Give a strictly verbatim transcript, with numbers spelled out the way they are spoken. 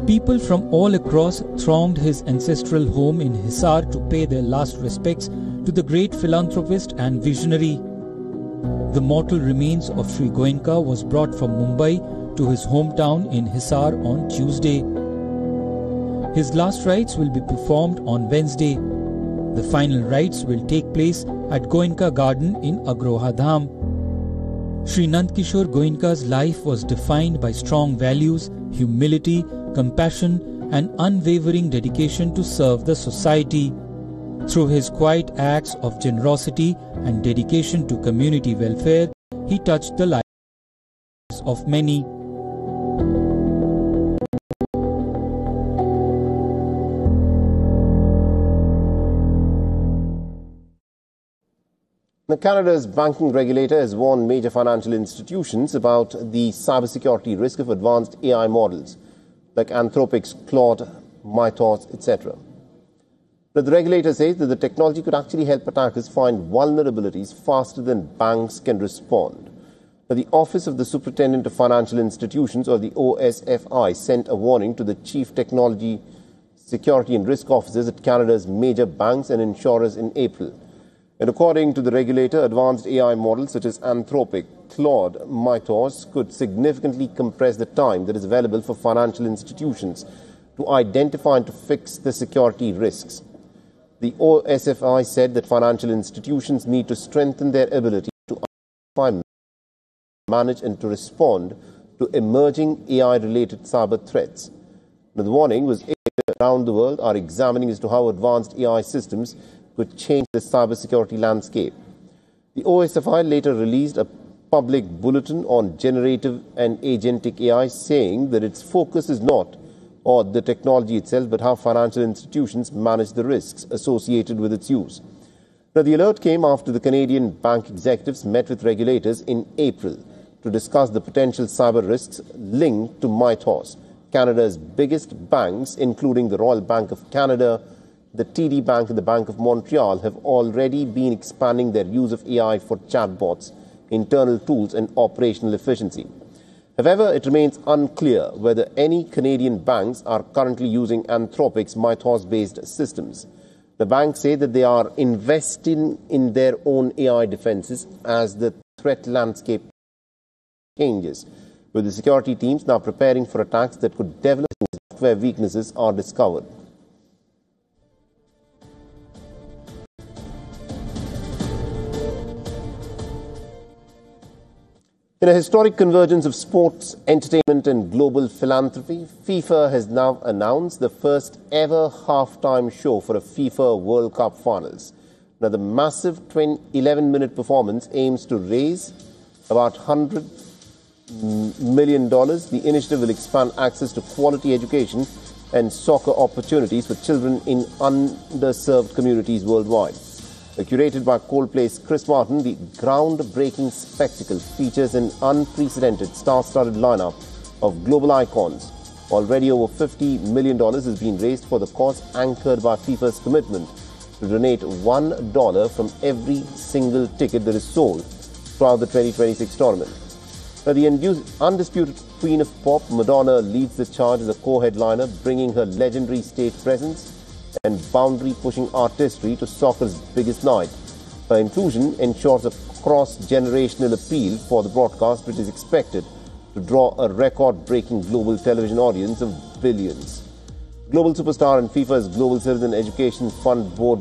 People from all across thronged his ancestral home in Hisar to pay their last respects to the great philanthropist and visionary. The mortal remains of Sri Goenka was brought from Mumbai to his hometown in Hisar on Tuesday. His last rites will be performed on Wednesday. The final rites will take place at Goenka Garden in Agroha Dham. Sri Nandkishore Goenka's life was defined by strong values, humility, compassion and unwavering dedication to serve the society. Through his quiet acts of generosity and dedication to community welfare, he touched the lives of many. Now, Canada's banking regulator has warned major financial institutions about the cybersecurity risk of advanced A I models like Anthropic's Claude, Mythos, et cetera. But the regulator says that the technology could actually help attackers find vulnerabilities faster than banks can respond. Now, the Office of the Superintendent of Financial Institutions, or the O S F I, sent a warning to the Chief Technology, Security and Risk Officers at Canada's major banks and insurers in April. And according to the regulator, advanced A I models such as Anthropic, Claude, Mythos could significantly compress the time that is available for financial institutions to identify and to fix the security risks. The O S F I said that financial institutions need to strengthen their ability to identify, manage and to respond to emerging A I-related cyber threats. Now, the warning was around the world are examining as to how advanced A I systems could change the cybersecurity landscape. The O S F I later released a public bulletin on generative and agentic A I, saying that its focus is not on the technology itself, but how financial institutions manage the risks associated with its use. Now, the alert came after the Canadian bank executives met with regulators in April to discuss the potential cyber risks linked to Mythos. Canada's biggest banks, including the Royal Bank of Canada, the T D Bank and the Bank of Montreal, have already been expanding their use of A I for chatbots, internal tools and operational efficiency. However, it remains unclear whether any Canadian banks are currently using Anthropic's Mythos-based systems. The banks say that they are investing in their own A I defenses as the threat landscape changes, with the security teams now preparing for attacks that could develop software weaknesses are discovered. In a historic convergence of sports, entertainment and global philanthropy, FIFA has now announced the first ever halftime show for a FIFA World Cup finals. Now, the massive eleven minute performance aims to raise about one hundred million dollars. The initiative will expand access to quality education and soccer opportunities for children in underserved communities worldwide. Curated by Coldplay's Chris Martin, the groundbreaking spectacle features an unprecedented star-studded lineup of global icons. Already over fifty million dollars has been raised for the cause, anchored by FIFA's commitment to donate one dollar from every single ticket that is sold throughout the twenty twenty-six tournament. Now, the undisputed queen of pop, Madonna, leads the charge as a co-headliner, bringing her legendary stage presence and boundary-pushing artistry to soccer's biggest night. Her inclusion ensures a cross-generational appeal for the broadcast, which is expected to draw a record-breaking global television audience of billions. Global superstar and FIFA's Global Citizen Education Fund Board